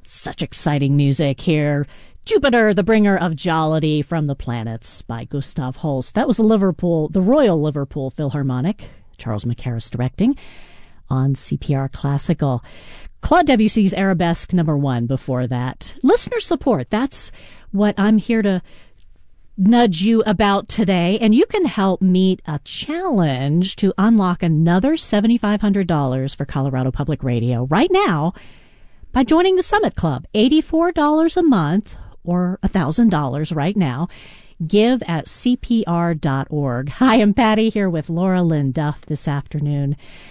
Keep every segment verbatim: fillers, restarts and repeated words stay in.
Such exciting music here. Jupiter, the Bringer of Jollity from the Planets by Gustav Holst. That was the Liverpool, the Royal Liverpool Philharmonic, Charles Mackerras directing, on C P R Classical. Claude Debussy's Arabesque number one before that. Listener support, that's what I'm here to nudge you about today. And you can help meet a challenge to unlock another seven thousand five hundred dollars for Colorado Public Radio right now by joining the Summit Club. eighty-four dollars a month or one thousand dollars right now. Give at C P R dot org. Hi, I'm Patty here with Laura Lynn Duff this afternoon.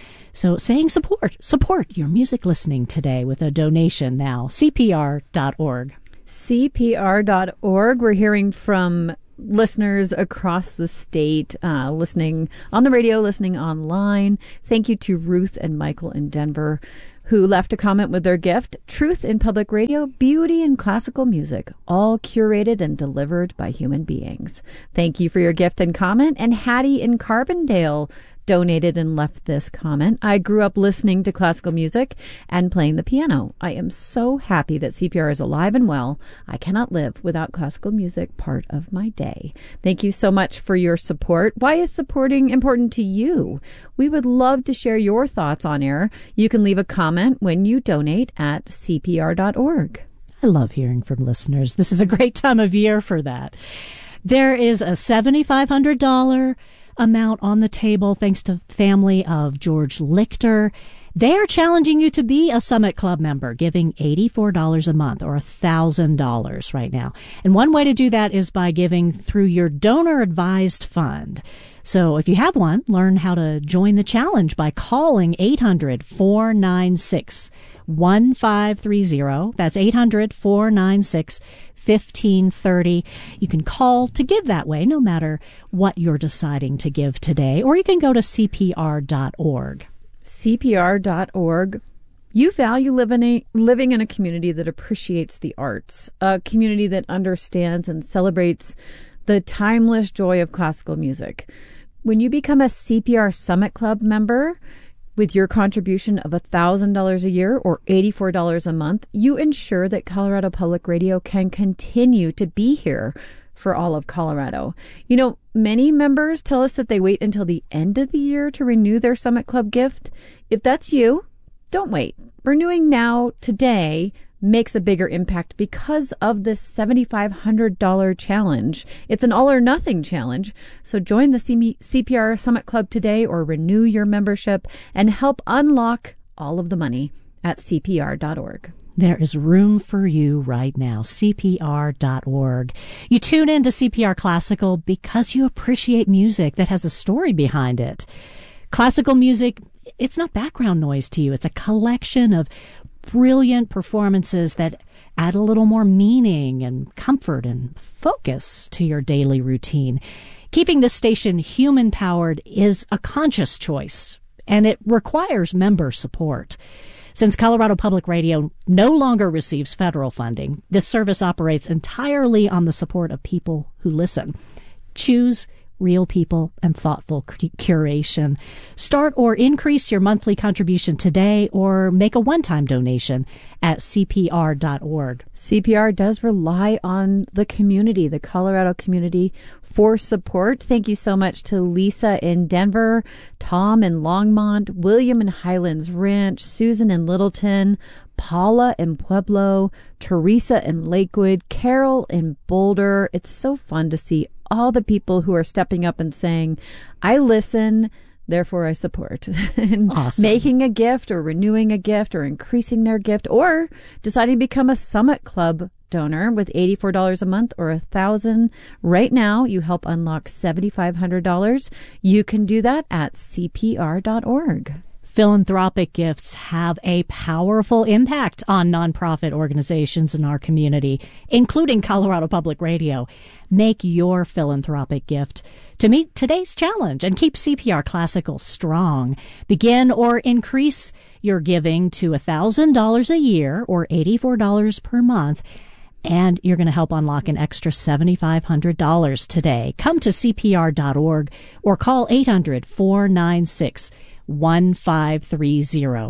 So saying support, support your music listening today with a donation now. C P R dot org. C P R dot org. We're hearing from listeners across the state, uh, listening on the radio, listening online. Thank you to Ruth and Michael in Denver, who left a comment with their gift: truth in public radio, beauty in classical music, all curated and delivered by human beings. Thank you for your gift and comment. And Hattie in Carbondale donated and left this comment: I grew up listening to classical music and playing the piano. I am so happy that C P R is alive and well. I cannot live without classical music part of my day. Thank you so much for your support. Why is supporting important to you? We would love to share your thoughts on air. You can leave a comment when you donate at C P R dot org. I love hearing from listeners. This is a great time of year for that. There is a seven thousand five hundred dollars amount on the table thanks to family of George Lichter. They are challenging you to be a Summit Club member, giving eighty-four dollars a month or one thousand dollars right now. And one way to do that is by giving through your donor-advised fund. So if you have one, learn how to join the challenge by calling eight hundred, four nine six, one five three zero. That's eight hundred, four nine six, fifteen thirty. You can call to give that way, no matter what you're deciding to give today, or you can go to C P R dot org. C P R dot org. You value living, a, living in a community that appreciates the arts, a community that understands and celebrates the timeless joy of classical music. When you become a C P R Summit Club member, with your contribution of one thousand dollars a year or eighty-four dollars a month, you ensure that Colorado Public Radio can continue to be here for all of Colorado. You know, many members tell us that they wait until the end of the year to renew their Summit Club gift. If that's you, don't wait. Renewing now, today, makes a bigger impact because of this seven thousand five hundred dollars challenge. It's an all or nothing challenge. So join the C P R Summit Club today or renew your membership and help unlock all of the money at C P R dot org. There is room for you right now. C P R dot org. You tune in to C P R Classical because you appreciate music that has a story behind it. Classical music, it's not background noise to you. It's a collection of brilliant performances that add a little more meaning and comfort and focus to your daily routine. Keeping this station human-powered is a conscious choice, and it requires member support. Since Colorado Public Radio no longer receives federal funding, this service operates entirely on the support of people who listen. Choose real people and thoughtful curation. Start or increase your monthly contribution today or make a one-time donation at C P R dot org. C P R does rely on the community, the Colorado community, for support. Thank you so much to Lisa in Denver, Tom in Longmont, William in Highlands Ranch, Susan in Littleton, Paula in Pueblo, Teresa in Lakewood, Carol in Boulder. It's so fun to see all the people who are stepping up and saying, I listen, therefore I support. And awesome. Making a gift or renewing a gift or increasing their gift or deciding to become a Summit Club donor with eighty-four dollars a month or one thousand dollars right now. You help unlock seven thousand five hundred dollars. You can do that at C P R dot org. Philanthropic gifts have a powerful impact on nonprofit organizations in our community, including Colorado Public Radio. Make your philanthropic gift to meet today's challenge and keep C P R Classical strong. Begin or increase your giving to one thousand dollars a year or eighty-four dollars per month, and you're going to help unlock an extra seven thousand five hundred dollars today. Come to C P R dot org or call eight hundred, four nine six, one five three zero.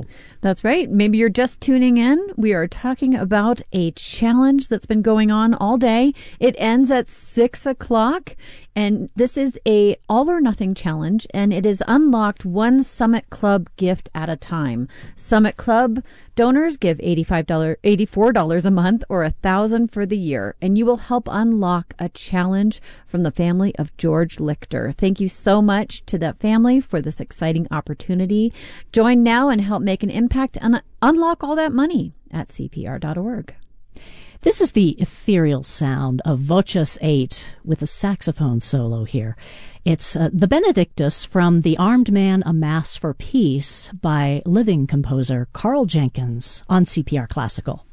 That's right. Maybe you're just tuning in. We are talking about a challenge that's been going on all day. It ends at six o'clock, and this is a all or nothing challenge, and it is unlocked one Summit Club gift at a time. Summit Club donors give eighty-five dollars, eighty-four dollars a month or one thousand dollars for the year, and you will help unlock a challenge from the family of George Lichter. Thank you so much to that family for this exciting opportunity. Join now and help make an impact and unlock all that money at C P R dot org. This is the ethereal sound of Voces eight with a saxophone solo here. It's uh, the Benedictus from The Armed Man, A Mass for Peace by living composer Carl Jenkins on C P R Classical.